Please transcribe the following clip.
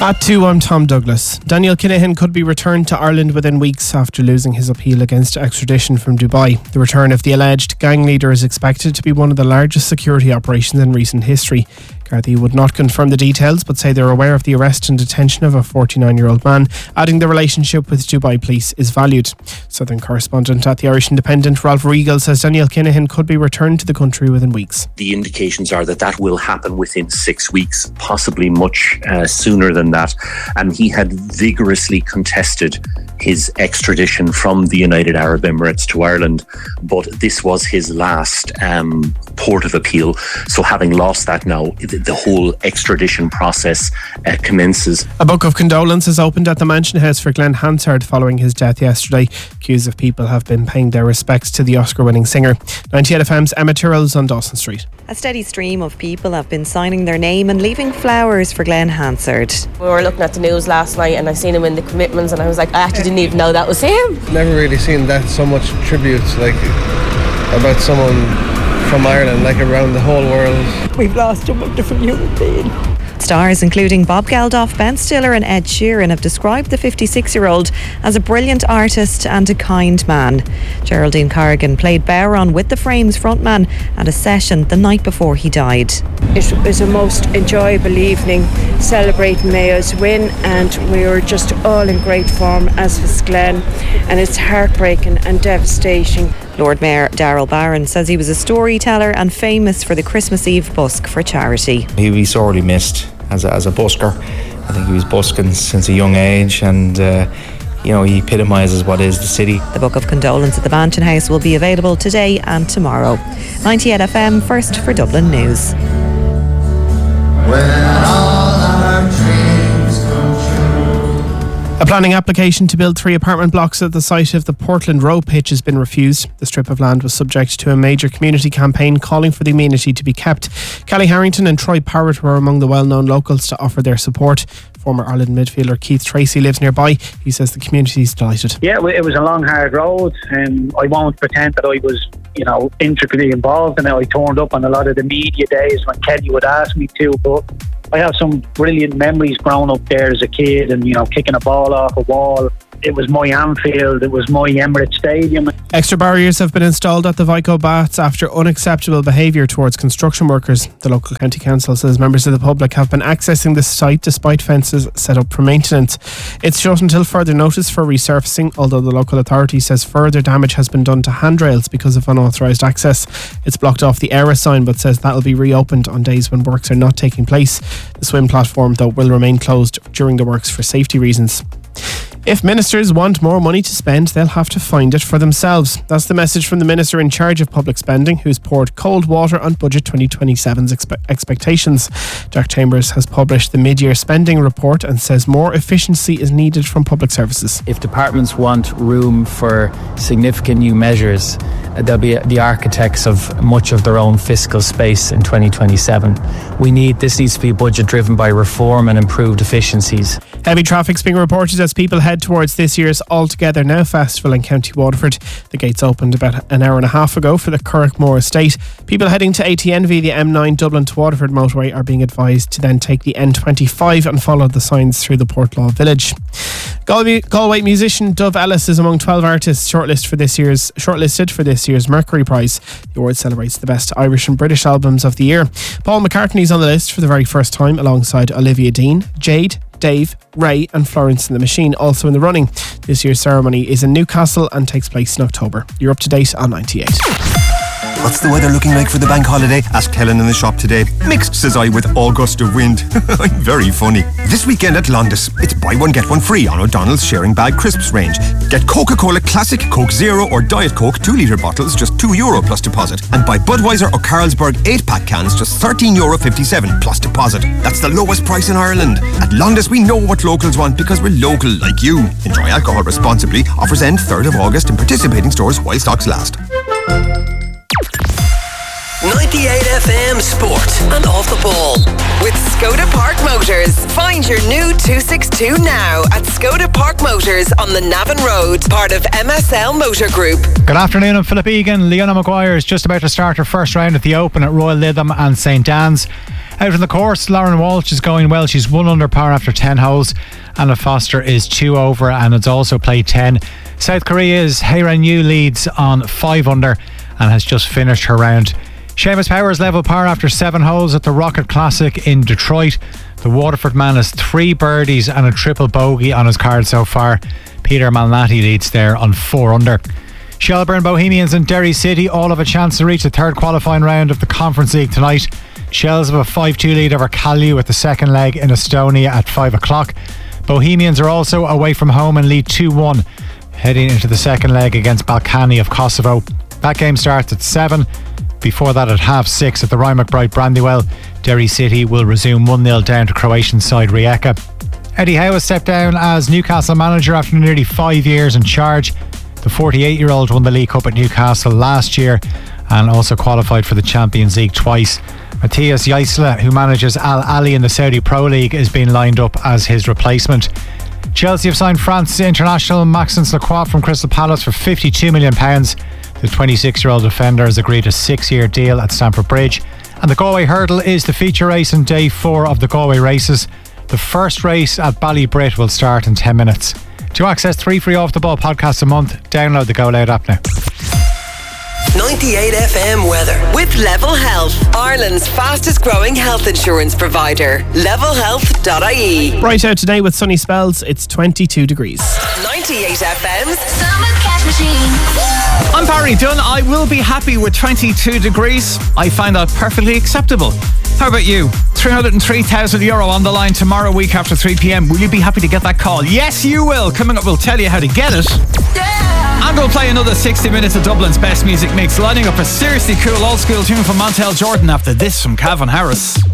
At 2, I'm Tom Douglas. Daniel Kinahan could be returned to Ireland within weeks after losing his appeal against extradition from Dubai. The return of the alleged gang leader is expected to be one of the largest security operations in recent history. Gardaí would not confirm the details but say they're aware of the arrest and detention of a 49-year-old man, adding the relationship with Dubai police is valued. Southern correspondent at the Irish Independent, Ralph Regal, says Daniel Kinahan could be returned to the country within weeks. The indications are that will happen within 6 weeks, possibly much sooner than that. And he had vigorously contested his extradition from the United Arab Emirates to Ireland, but this was his last port of appeal. So having lost that now, the whole extradition process commences. A book of condolences opened at the Mansion House for Glenn Hansard following his death yesterday. Queues of people have been paying their respects to the Oscar-winning singer. 98FM's Emma Tyrrell's on Dawson Street. A steady stream of people have been signing their name and leaving flowers for Glenn Hansard. We were looking at the news last night and I seen him in the commitments and I was like, I actually didn't even know that was him. Never really seen that so much tributes like about someone from Ireland, like around the whole world. We've lost a wonderful human being. Stars including Bob Geldof, Ben Stiller and Ed Sheeran have described the 56-year-old as a brilliant artist and a kind man. Geraldine Corrigan played Bowron with the Frames frontman at a session the night before he died. It was a most enjoyable evening celebrating Mayo's win, and we were just all in great form, as was Glenn, and it's heartbreaking and devastating. Lord Mayor Darrell Barron says he was a storyteller and famous for the Christmas Eve busk for charity. He'll be sorely missed as a busker. I think he was busking since a young age, and he epitomises what is the city. The Book of Condolence at the Mansion House will be available today and tomorrow. 98FM, first for Dublin News. A planning application to build 3 apartment blocks at the site of the Portland Row pitch has been refused. The strip of land was subject to a major community campaign calling for the amenity to be kept. Kelly Harrington and Troy Parrott were among the well-known locals to offer their support. Former Ireland midfielder Keith Tracy lives nearby. He says the community is delighted. Yeah, it was a long, hard road, and I won't pretend that I was, intricately involved in it. I turned up on a lot of the media days when Kelly would ask me to, but I have some brilliant memories growing up there as a kid and, kicking a ball off a wall. It was my Anfield, it was my Emirates Stadium. Extra barriers have been installed at the Vico Baths after unacceptable behaviour towards construction workers. The local county council says members of the public have been accessing the site despite fences set up for maintenance. It's shut until further notice for resurfacing, although the local authority says further damage has been done to handrails because of unauthorised access. It's blocked off the ERA sign but says that'll be reopened on days when works are not taking place. The swim platform, though, will remain closed during the works for safety reasons. If ministers want more money to spend, they'll have to find it for themselves. That's the message from the minister in charge of public spending, who's poured cold water on Budget 2027's expectations. Jack Chambers has published the mid-year spending report and says more efficiency is needed from public services. If departments want room for significant new measures, they'll be the architects of much of their own fiscal space in 2027. This needs to be a budget driven by reform and improved efficiencies. Heavy traffic's being reported as people head towards this year's All Together Now festival in County Waterford. The gates opened about an hour and a half ago for the Curraghmore estate. People heading to ATN via the M9 Dublin to Waterford motorway are being advised to then take the N25 and follow the signs through the Portlaw village. Galway musician Dove Ellis is among 12 artists shortlisted for this year's Mercury Prize. The award celebrates the best Irish and British albums of the year. Paul McCartney's on the list for the very first time alongside Olivia Dean, Jade, Dave, Ray and Florence and the Machine also in the running. This year's ceremony is in Newcastle and takes place in October. You're up to date on 98. What's the weather looking like for the bank holiday? Asked Helen in the shop today. Mixed, says I, with all gust of wind. Very funny. This weekend at Londis, it's buy one get one free on O'Donnell's Sharing Bag Crisps range. Get Coca-Cola Classic, Coke Zero or Diet Coke 2-litre bottles, just €2 plus deposit. And buy Budweiser or Carlsberg 8-pack cans, just €13.57 plus deposit. That's the lowest price in Ireland. At Londis, we know what locals want because we're local like you. Enjoy alcohol responsibly. Offers end 3rd of August in participating stores while stocks last. 98FM Sport and Off the Ball with Skoda Park Motors. Find your new 262 now at Skoda Park Motors on the Navan Road, part of MSL Motor Group. Good afternoon, I'm Philip Egan. Leona Maguire is just about to start her first round at the Open at Royal Lytham and St Anne's. Out on the course, Lauren Walsh is going well. She's 1 under par after 10 holes. Anna Foster is 2 over and has also played 10. South Korea's Hae-Ran Yu leads on 5 under and has just finished her round. Seamus Powers level par after 7 holes at the Rocket Classic in Detroit. The Waterford man has 3 birdies and a triple bogey on his card so far. Peter Malnati leads there on 4 under. Shelbourne Bohemians and Derry City all have a chance to reach the third qualifying round of the Conference League tonight. Shells have a 5-2 lead over Callew with the second leg in Estonia at 5 o'clock. Bohemians are also away from home and lead 2-1, heading into the second leg against Balkany of Kosovo. That game starts at 7. Before that, at 6:30 at the Ryan McBride Brandywell, Derry City will resume 1-0 down to Croatian side Rijeka. Eddie Howe has stepped down as Newcastle manager after nearly 5 years in charge. The 48-year-old won the League Cup at Newcastle last year and also qualified for the Champions League twice. Matthias Jaisla, who manages Al Ahly in the Saudi Pro League, is being lined up as his replacement. Chelsea have signed France international Maxence Lacroix from Crystal Palace for £52 million. The 26-year-old defender has agreed a 6-year deal at Stamford Bridge. And the Galway Hurdle is the feature race on day 4 of the Galway races. The first race at Ballybrit will start in 10 minutes. To access 3 free Off the Ball podcasts a month, download the Go Loud app now. 98 FM weather with Level Health, Ireland's fastest growing health insurance provider. Levelhealth.ie. Right out today with sunny spells, it's 22 degrees. 98 FM's Summer Cash Machine. I'm Barry Dunn. I will be happy with 22 degrees. I find that perfectly acceptable. How about you? €303,000 on the line tomorrow week after 3 p.m. Will you be happy to get that call? Yes, you will. Coming up, we'll tell you how to get it. And we'll play another 60 minutes of Dublin's best music mix, lining up a seriously cool old school tune from Montel Jordan after this from Calvin Harris.